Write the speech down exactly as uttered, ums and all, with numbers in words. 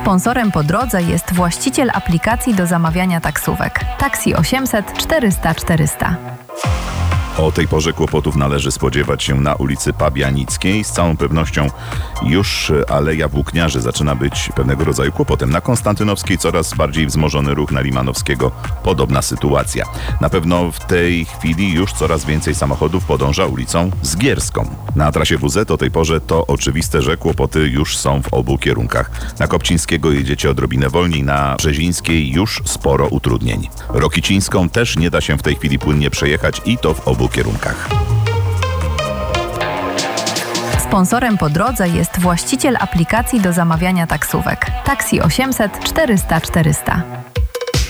Sponsorem po drodze jest właściciel aplikacji do zamawiania taksówek Taxi osiemset czterysta czterysta. O tej porze kłopotów należy spodziewać się na ulicy Pabianickiej. Z całą pewnością już Aleja Włókniarzy zaczyna być pewnego rodzaju kłopotem. Na Konstantynowskiej coraz bardziej wzmożony ruch, na Limanowskiego podobna sytuacja. Na pewno w tej chwili już coraz więcej samochodów podąża ulicą Zgierską. Na trasie W Z o tej porze to oczywiste, że kłopoty już są w obu kierunkach. Na Kopcińskiego jedziecie odrobinę wolniej, na Brzezińskiej już sporo utrudnień. Rokicińską też nie da się w tej chwili płynnie przejechać i to w obu kierunkach. Sponsorem po drodze jest właściciel aplikacji do zamawiania taksówek Taxi osiemset czterysta czterysta.